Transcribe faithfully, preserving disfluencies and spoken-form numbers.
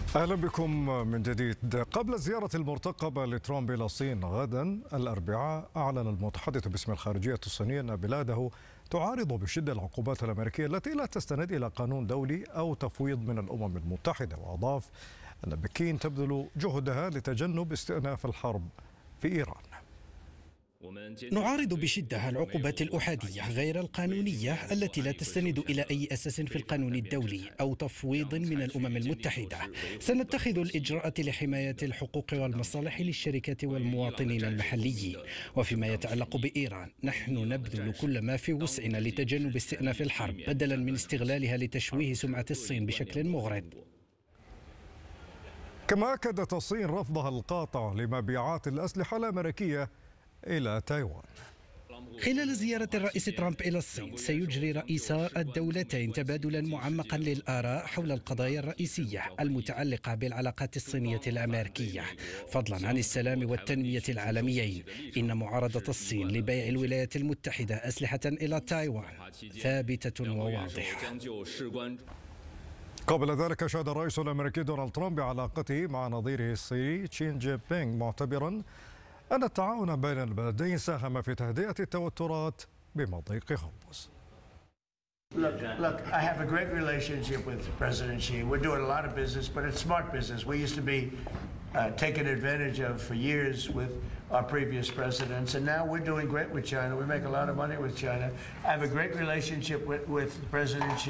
أهلا بكم من جديد. قبل الزيارة المرتقبة لترامب إلى الصين غدا الأربعاء، أعلن المتحدث باسم الخارجية الصينية أن بلاده تعارض بشدة العقوبات الأمريكية التي لا تستند إلى قانون دولي أو تفويض من الأمم المتحدة. وأضاف أن بكين تبذل جهدها لتجنب استئناف الحرب في إيران. نعارض بشدة العقوبات الأحادية غير القانونية التي لا تستند إلى أي أساس في القانون الدولي أو تفويض من الأمم المتحدة. سنتخذ الإجراءات لحماية الحقوق والمصالح للشركات والمواطنين المحليين. وفيما يتعلق بإيران، نحن نبذل كل ما في وسعنا لتجنب استئناف الحرب بدلا من استغلالها لتشويه سمعة الصين بشكل مغرض. كما أكدت الصين رفضها القاطع لمبيعات الأسلحة الأمريكية إلى تايوان. خلال زيارة الرئيس ترامب إلى الصين، سيجري رئيسا الدولتين تبادلا معمقا للآراء حول القضايا الرئيسية المتعلقة بالعلاقات الصينية الأمريكية، فضلا عن السلام والتنمية العالميين. إن معارضة الصين لبيع الولايات المتحدة أسلحة إلى تايوان ثابتة وواضحة. قبل ذلك شهد الرئيس الأمريكي دونالد ترامب علاقته مع نظيره الصيني شي جين بينغ، معتبرا أن التعاون بين البلدين ساهم في تهدئة التوترات بمضيق هرمز. Look, look, I have a great relationship with President Xi. We're doing a lot of business, but it's smart business. We used to be uh, taken advantage of for years with our previous presidents, and now we're doing great with China. We make a lot of money with China. I have a great relationship with, with President Xi.